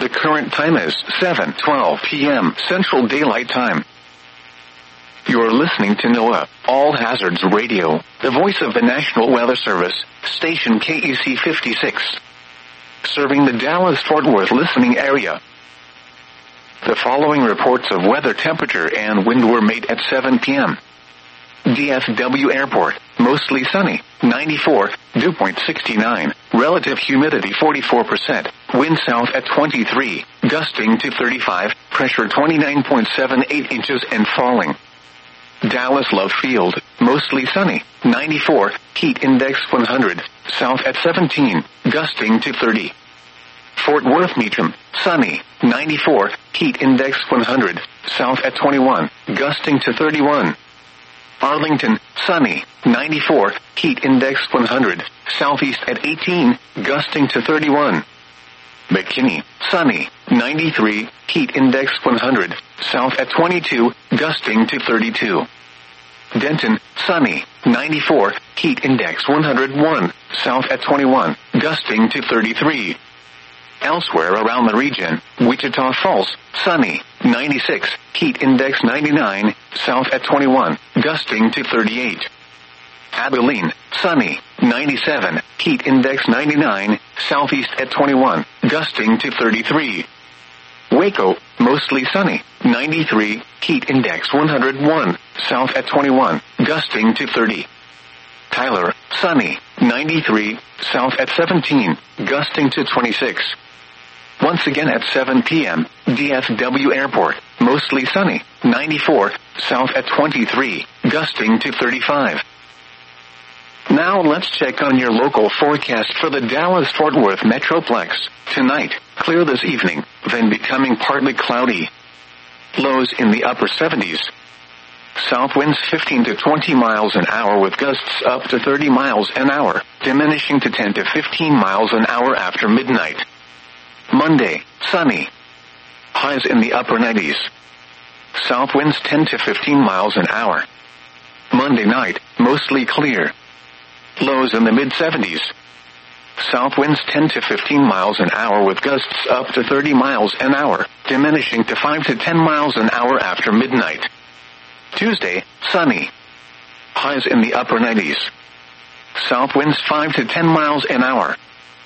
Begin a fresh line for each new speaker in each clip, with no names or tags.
The current time is 7:12 p.m. Central Daylight Time. You're listening to NOAA, All Hazards Radio, the voice of the National Weather Service, station KEC 56. Serving the Dallas-Fort Worth listening area. The following reports of weather, temperature, and wind were made at 7 p.m. DFW Airport, mostly sunny, 94, dew point 69, relative humidity 44%, wind south at 23, gusting to 35, pressure 29.78 inches and falling. Dallas Love Field, mostly sunny, 94, heat index 100, south at 17, gusting to 30. Fort Worth Meacham, sunny, 94, heat index 100, south at 21, gusting to 31. Arlington, sunny, 94, heat index 100, southeast at 18, gusting to 31. McKinney, sunny, 93, heat index 100, south at 22, gusting to 32. Denton, sunny, 94, heat index 101, south at 21, gusting to 33. Elsewhere around the region, Wichita Falls, sunny, 96, heat index 99, south at 21, gusting to 38. Abilene, sunny, 97, heat index 99, southeast at 21, gusting to 33. Waco, mostly sunny, 93, heat index 101, south at 21, gusting to 30. Tyler, sunny, 93, south at 17, gusting to 26. Once again at 7 p.m., DFW Airport, mostly sunny, 94, south at 23, gusting to 35. Now let's check on your local forecast for the Dallas-Fort Worth Metroplex. Tonight, clear this evening, then becoming partly cloudy. Lows in the upper 70s. South winds 15 to 20 miles an hour with gusts up to 30 miles an hour, diminishing to 10 to 15 miles an hour after midnight. Monday, sunny. Highs in the upper 90s. South winds 10 to 15 miles an hour. Monday night, mostly clear. Lows in the mid-70s. South winds 10 to 15 miles an hour with gusts up to 30 miles an hour, diminishing to 5 to 10 miles an hour after midnight. Tuesday, sunny. Highs in the upper 90s. South winds 5 to 10 miles an hour.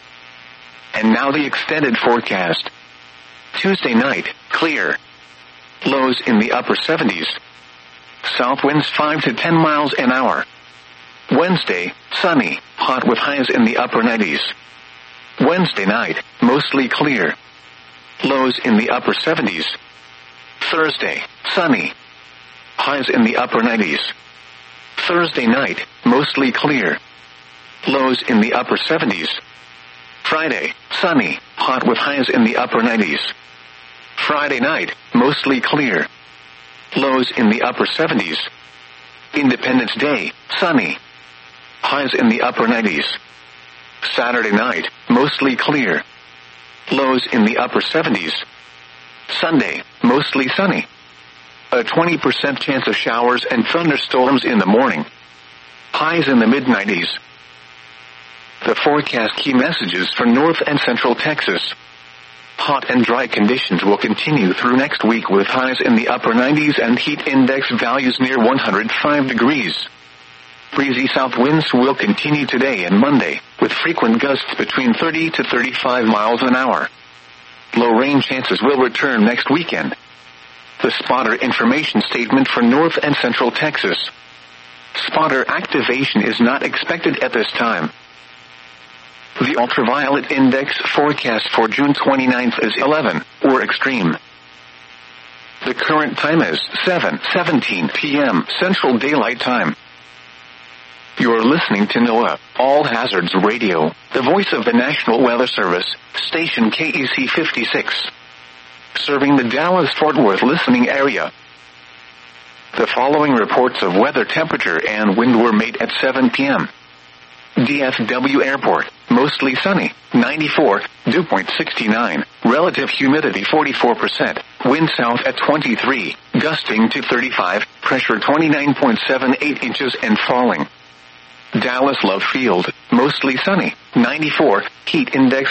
And now the extended forecast. Tuesday night, clear. Lows in the upper 70s. South winds 5 to 10 miles an hour. Wednesday, sunny, hot with highs in the upper 90s. Wednesday night, mostly clear. Lows in the upper 70s. Thursday, sunny. Highs in the upper 90s. Thursday night, mostly clear. Lows in the upper 70s. Friday, sunny, hot with highs in the upper 90s. Friday night, mostly clear. Lows in the upper 70s. Independence Day, sunny. Highs in the upper 90s. Saturday night, mostly clear. Lows in the upper 70s. Sunday, mostly sunny. A 20% chance of showers and thunderstorms in the morning. Highs in the mid-90s. The forecast key messages for North and Central Texas. Hot and dry conditions will continue through next week with highs in the upper 90s and heat index values near 105 degrees. Breezy south winds will continue today and Monday, with frequent gusts between 30 to 35 miles an hour. Low rain chances will return next weekend. The spotter information statement for North and Central Texas. Spotter activation is not expected at this time. The ultraviolet index forecast for June 29th is 11, or extreme. The current time is 7:17 p.m. Central Daylight Time. You're listening to NOAA, All Hazards Radio, the voice of the National Weather Service, station KEC 56. Serving the Dallas-Fort Worth listening area. The following reports of weather, temperature, and wind were made at 7 p.m. DFW Airport, mostly sunny, 94, dew point 69, relative humidity 44%, wind south at 23, gusting to 35, pressure 29.78 inches and falling. Dallas Love Field, mostly sunny, 94, heat index